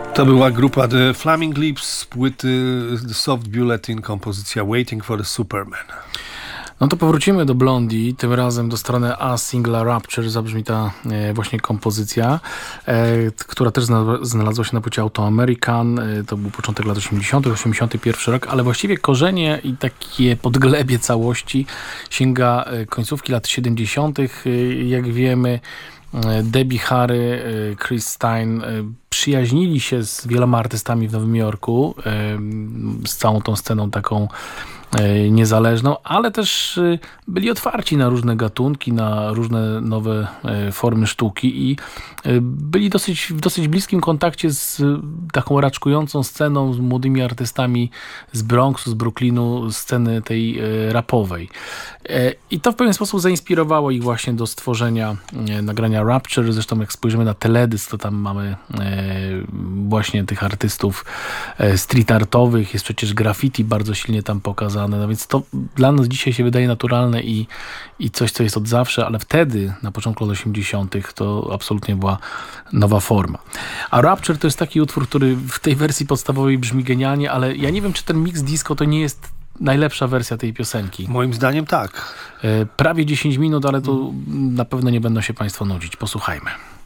To była grupa The Flaming Lips z płyty The Soft Bulletin, kompozycja Waiting for the Superman. No to powrócimy do Blondie, tym razem do strony A singla Rapture zabrzmi ta właśnie kompozycja, która też znalazła się na płycie Auto American. To był początek lat 80., 81 rok, ale właściwie korzenie i takie podglebie całości sięga końcówki lat 70. Jak wiemy, Debbie Harry, Chris Stein przyjaźnili się z wieloma artystami w Nowym Jorku, z całą tą sceną taką niezależną, ale też byli otwarci na różne gatunki, na różne nowe formy sztuki i byli w dosyć bliskim kontakcie z taką raczkującą sceną, z młodymi artystami z Bronxu, z Brooklynu, sceny tej rapowej. I to w pewien sposób zainspirowało ich właśnie do stworzenia nagrania Rapture. Zresztą jak spojrzymy na teledysk, to tam mamy właśnie tych artystów street artowych, jest przecież graffiti bardzo silnie tam pokazane. No więc to dla nas dzisiaj się wydaje naturalne i coś, co jest od zawsze, ale wtedy, na początku lat 80., to absolutnie była nowa forma. A Rapture to jest taki utwór, który w tej wersji podstawowej brzmi genialnie, ale ja nie wiem, czy ten mix disco to nie jest najlepsza wersja tej piosenki. Moim zdaniem tak. Prawie 10 minut, ale to na pewno nie będą się Państwo nudzić. Posłuchajmy.